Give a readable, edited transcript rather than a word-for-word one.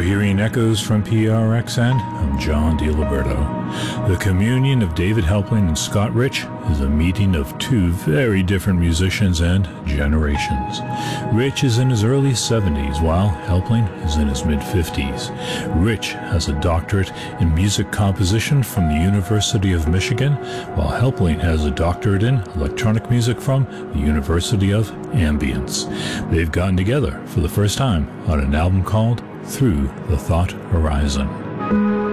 hearing echoes from PRXN, I'm John DiLiberto. The communion of David Helpling and Scott Rich is a meeting of two very different musicians and generations. Rich is in his early 70s, while Helpling is in his mid-50s. Rich has a doctorate in music composition from the University of Michigan, while Helpling has a doctorate in electronic music from the University of Ambience. They've gotten together for the first time on an album called Through the Thought Horizon.